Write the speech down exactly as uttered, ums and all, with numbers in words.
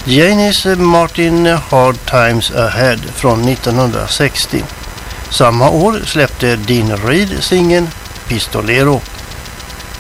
Janis Martin Hard Times Ahead från nittonhundrasextio. Samma år släppte Dean Reed singeln Pistolero.